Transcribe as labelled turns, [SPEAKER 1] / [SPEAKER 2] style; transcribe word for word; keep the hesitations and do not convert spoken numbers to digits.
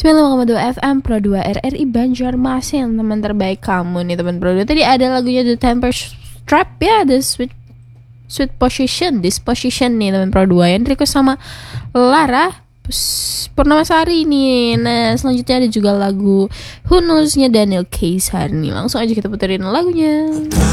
[SPEAKER 1] sembilan puluh lima koma dua F M Pro dua R R I Banjarmasin, teman terbaik kamu nih teman Pro dua. Tadi ada lagunya The Temper Trap ya, The Sweet Sweet Position, Disposition nih teman Pro dua yang request sama Lara Purnamasari nih. Nah selanjutnya ada juga lagu Who Knows-nya Daniel Caesar nih. Langsung aja kita puterin lagunya.